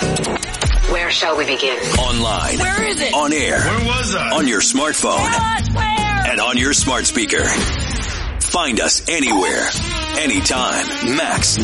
Where shall we begin? Online. Where is it? On air. Where was I? On your smartphone. What? Where? And on your smart speaker. Find us anywhere, anytime. Max